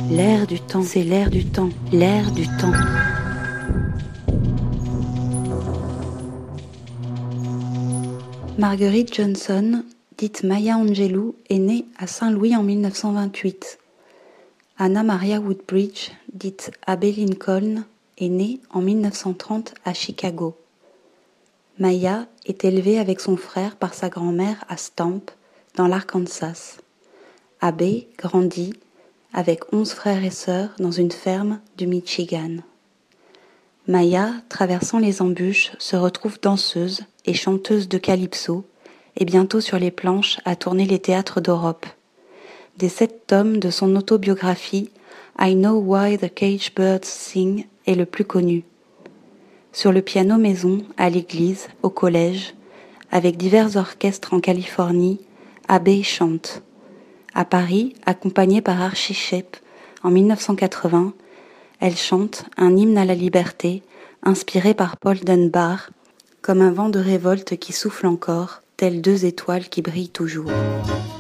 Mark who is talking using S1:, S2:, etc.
S1: L'air du temps, c'est l'air du temps, l'air du temps. Marguerite Johnson, dite Maya Angelou, est née à Saint-Louis en 1928. Anna Maria Woodbridge, dite Abbey Lincoln, est née en 1930 à Chicago. Maya est élevée avec son frère par sa grand-mère à Stamp, dans l'Arkansas. Abbey grandit avec 11 frères et sœurs dans une ferme du Michigan. Maya, traversant les embûches, se retrouve danseuse et chanteuse de calypso et bientôt sur les planches à tourner les théâtres d'Europe. Des 7 tomes de son autobiographie, I Know Why the Cage Birds Sing est le plus connu. Sur le piano maison, à l'église, au collège, avec divers orchestres en Californie, Abbey chante. À Paris, accompagnée par Archie Shepp, en 1980, elle chante un hymne à la liberté, inspiré par Paul Dunbar, comme un vent de révolte qui souffle encore, telles 2 étoiles qui brillent toujours.